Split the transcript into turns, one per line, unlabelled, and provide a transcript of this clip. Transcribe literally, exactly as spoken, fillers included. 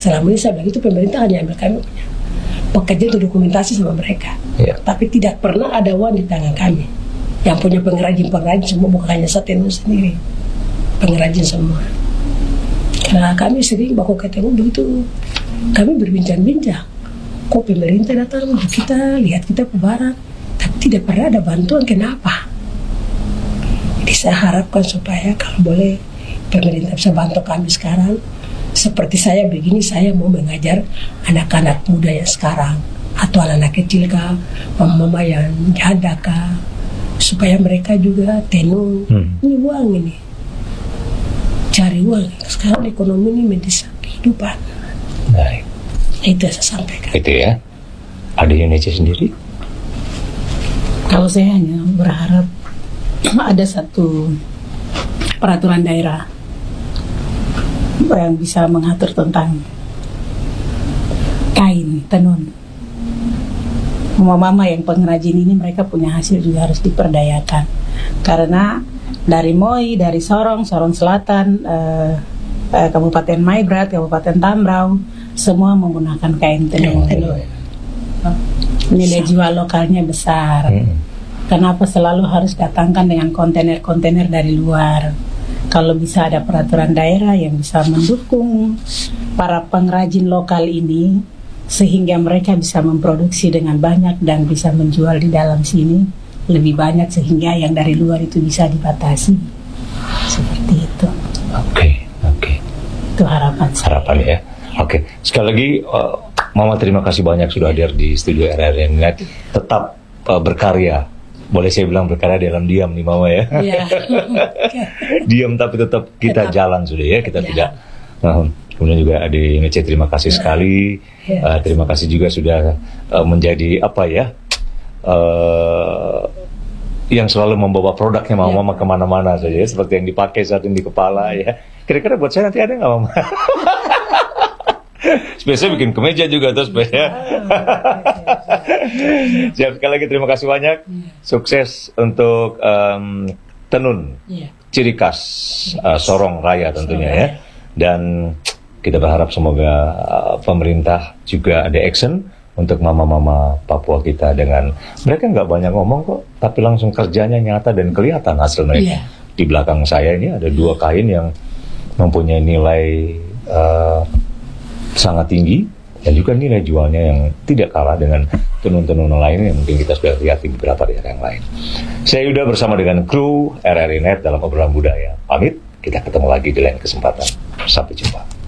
Selama ini saya bilang itu pemerintah hanya ambil kami punya pekerja untuk dokumentasi sama mereka,
yeah.
tapi tidak pernah ada uang di tangan kami. Yang punya pengrajin-pengrajin semua, bukan hanya saya tenun sendiri, pengrajin semua. Karena kami sering baku ketemu begitu, kami berbincang-bincang. Kok pemerintah datang untuk kita, lihat kita ke barat, tapi tidak pernah ada bantuan, kenapa? Jadi saya harapkan supaya kalau boleh pemerintah bisa bantu kami sekarang. Seperti saya begini, saya mau mengajar anak-anak muda yang sekarang, atau anak-anak kecil kah, mama-mama yang janda kah, supaya mereka juga tenun. hmm. Ini uang ini, cari uang. Sekarang ekonomi ini mendesak kehidupan.
Baik.
Itu yang saya sampaikan.
Itu ya. Ada Yunice sendiri?
Kalau saya hanya berharap ada satu peraturan daerah yang bisa mengatur tentang kain tenun. Mama-mama yang pengrajin ini, mereka punya hasil juga harus diperdayakan. Karena dari Moi, dari Sorong, Sorong Selatan, eh, eh, Kabupaten Maibrat, Kabupaten Tambrau, semua menggunakan kain tenun. Nilai jual lokalnya besar. Hmm. Kenapa selalu harus datangkan dengan kontainer-kontainer dari luar? Kalau bisa ada peraturan daerah yang bisa mendukung para pengrajin lokal ini, sehingga mereka bisa memproduksi dengan banyak dan bisa menjual di dalam sini lebih banyak, sehingga yang dari luar itu bisa dibatasi. Seperti itu.
Oke, okay, oke. Okay.
Itu harapan saya.
Harapan ya. Oke, okay. Sekali lagi uh, Mama terima kasih banyak sudah hadir di studio R R I Net. Tetap uh, berkarya. Boleh saya bilang berkarya dalam diam nih Mama ya.
Iya.
Diam tapi tetap kita tetap jalan sudah ya. Kita ya. tidak. Nah, kemudian juga Ade Yunice terima kasih ya. sekali. Ya. Uh, terima kasih juga sudah uh, menjadi apa ya? Uh, yang selalu membawa produknya Mama ya. kemana-mana saja ya. Seperti yang dipakai saat ini di kepala ya. Kira-kira buat saya nanti ada nggak Mama? Biasanya bikin kemeja juga terus ya. Siap, sekali lagi terima kasih banyak. Sukses untuk um, tenun ciri khas uh, Sorong Raya tentunya ya. Dan kita berharap semoga uh, pemerintah juga ada action untuk mama-mama Papua kita, dengan mereka nggak banyak ngomong kok, tapi langsung kerjanya nyata dan kelihatan hasil mereka. Di belakang saya ini ada dua kain yang mempunyai nilai uh, sangat tinggi dan juga nilai jualnya yang tidak kalah dengan tenun-tenun lain yang mungkin kita sudah lihat di beberapa daerah yang lain. Saya Yuda bersama dengan kru R R I Net dalam obrolan budaya. Pamit, kita ketemu lagi di lain kesempatan. Sampai jumpa.